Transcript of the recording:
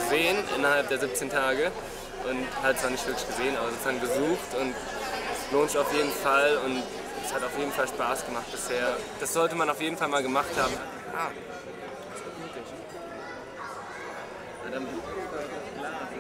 sehen innerhalb der 17 Tage und halt zwar nicht wirklich gesehen, aber sozusagen besucht und es lohnt sich auf jeden Fall und es hat auf jeden Fall Spaß gemacht bisher. Das sollte man auf jeden Fall mal gemacht haben. Ah, das ist gut möglich. Ja, dann, klar.